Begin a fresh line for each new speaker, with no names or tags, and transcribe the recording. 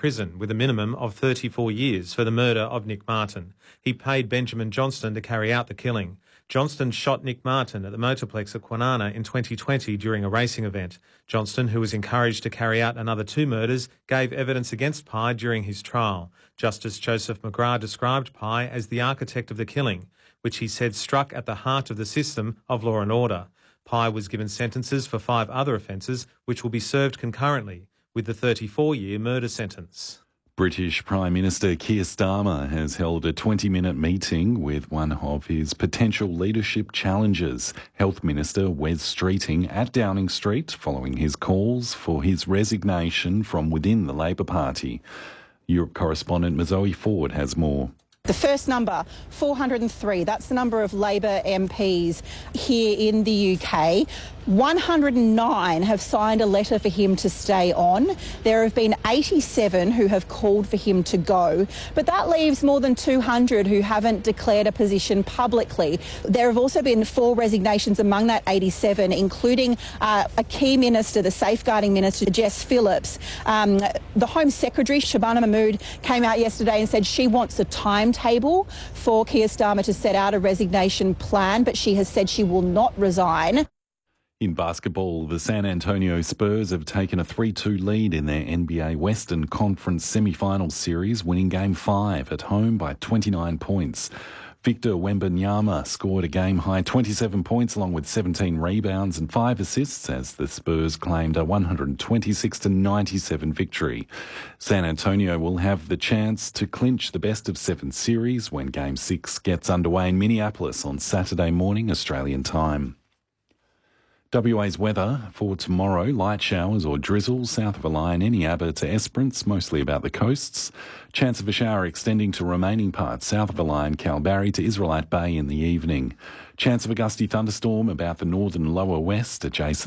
prison with a minimum of 34 years for the murder of Nick Martin. He paid Benjamin Johnston to carry out the killing. Johnston shot Nick Martin at the Motorplex at Kwinana in 2020 during a racing event. Johnston, who was encouraged to carry out another 2 murders, gave evidence against Pye during his trial. Justice Joseph McGrath described Pye as the architect of the killing, which he said struck at the heart of the system of law and order. Pye was given sentences for 5 other offences, which will be served concurrently with the 34-year murder sentence.
British Prime Minister Keir Starmer has held a 20-minute meeting with one of his potential leadership challengers, Health Minister Wes Streeting, at Downing Street, following his calls for his resignation from within the Labor Party. Europe correspondent Mazoe Ford has more.
The first number, 403, that's the number of Labor MPs here in the UK. 109 have signed a letter for him to stay on. There have been 87 who have called for him to go, but that leaves more than 200 who haven't declared a position publicly. There have also been 4 resignations among that 87, including a key minister, the safeguarding minister, Jess Phillips. The Home Secretary, Shabana Mahmood, came out yesterday and said she wants a timetable for Keir Starmer to set out a resignation plan, but she has said she will not resign.
In basketball, the San Antonio Spurs have taken a 3-2 lead in their NBA Western Conference semi-final series, winning Game 5 at home by 29 points. Victor Wembanyama scored a game-high 27 points along with 17 rebounds and 5 assists as the Spurs claimed a 126-97 victory. San Antonio will have the chance to clinch the best-of-7 series when Game 6 gets underway in Minneapolis on Saturday morning, Australian time. WA's weather for tomorrow: light showers or drizzle south of Alion, Eneabba to Esperance, mostly about the coasts. Chance of a shower extending to remaining parts south of Alion, Kalbarri to Israelite Bay in the evening. Chance of a gusty thunderstorm about the northern lower west adjacent